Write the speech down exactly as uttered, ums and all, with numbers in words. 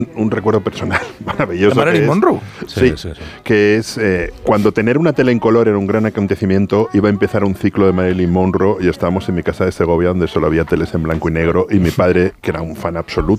un recuerdo personal maravilloso. ¿De Marilyn que es, Monroe? Sí, Sí, sí, sí. que es eh, cuando tener una tele en color era un gran acontecimiento, iba a empezar un ciclo de Marilyn Monroe y estábamos en mi casa de Segovia donde solo había teles en blanco y negro y mi padre, que era un fan absoluto